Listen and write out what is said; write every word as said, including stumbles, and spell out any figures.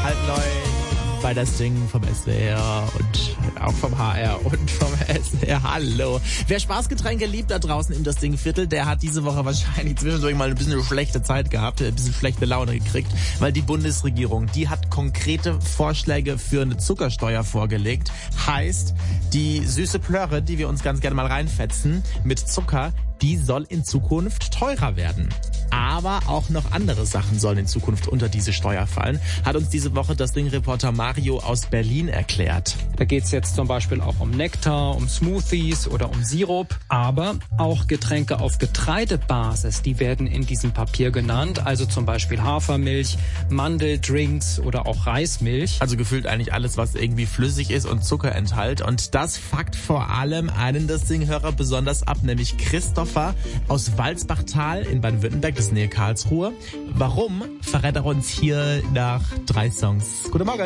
halb neun bei das Ding vom S W R und auch vom H R und vom S W R. Hallo. Wer Spaßgetränke liebt da draußen im Das Ding Viertel, der hat diese Woche wahrscheinlich zwischendurch mal ein bisschen eine schlechte Zeit gehabt, ein bisschen schlechte Laune gekriegt, weil die Bundesregierung, die hat konkrete Vorschläge für eine Zuckersteuer vorgelegt. Heißt, die süße Plörre, die wir uns ganz gerne mal reinfetzen mit Zucker, die soll in Zukunft teurer werden. Aber auch noch andere Sachen sollen in Zukunft unter diese Steuer fallen, hat uns diese Woche das Ding-Reporter Mario aus Berlin erklärt. Da geht es jetzt zum Beispiel auch um Nektar, um Smoothies oder um Sirup, aber auch Getränke auf Getreidebasis, die werden in diesem Papier genannt, also zum Beispiel Hafermilch, Mandeldrinks oder auch Reismilch. Also gefühlt eigentlich alles, was irgendwie flüssig ist und Zucker enthält. Und das fuckt vor allem einen Das Ding-Hörer besonders ab, nämlich Christopher aus Walsbachtal in Baden-Württemberg, das ist Nähe Karlsruhe. Warum, verrät er uns hier nach drei Songs. Guten Morgen.